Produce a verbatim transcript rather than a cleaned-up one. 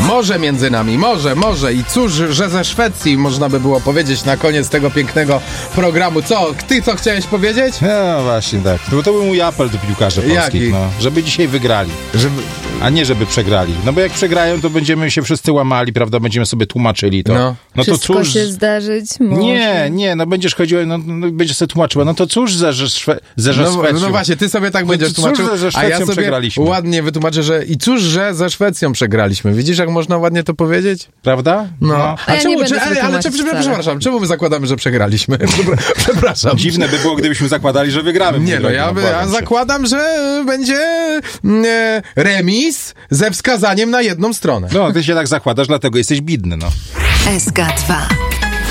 Może między nami, może, może. I cóż, że ze Szwecji można by było powiedzieć na koniec tego pięknego programu. Co? Ty co chciałeś powiedzieć? No właśnie tak. No to był mój apel do piłkarzy polskich, Jaki? no, żeby dzisiaj wygrali. Żeby... A nie, żeby przegrali. No bo jak przegrają, to będziemy się wszyscy łamali, prawda? Będziemy sobie tłumaczyli to. No. No to Wszystko cóż... się zdarzyć może. Nie, nie, no będziesz chodziła, no, no będziesz sobie tłumaczyła. No to cóż za że Szwe... ze że No, Szwecją. no właśnie, ty sobie tak No będziesz cóż, tłumaczył, że ze a ja Szwecją sobie przegraliśmy. ładnie wytłumaczę, że i cóż, że ze Szwecją przegraliśmy. Widzisz, jak można ładnie to powiedzieć? Prawda? No. A ja nie będę sobie ale, ale tłumaczyć czy, wcale. przepraszam, czemu my zakładamy, że przegraliśmy? Przepraszam. Dziwne by było, gdybyśmy zakładali, że wygramy. Nie, no ja, by, ja zakładam, że będzie e, remis ze wskazaniem na jedną stronę. No, ty się tak zakładasz, dlatego jesteś bidny, no. S K dwa.